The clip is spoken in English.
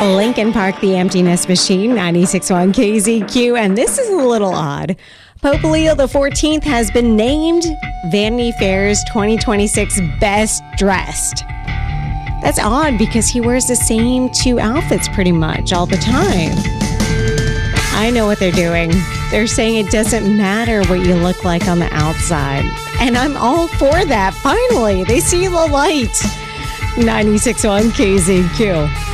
Lincoln Park, The Emptiness Machine, 96.1 KZQ. And this is a little odd. Pope Leo XIV has been named Vanity Fair's 2026 Best Dressed. That's odd because he wears the same two outfits pretty much all the time. I know what they're doing. They're saying it doesn't matter what you look like on the outside. And I'm all for that. Finally, they see the light. 96.1 KZQ.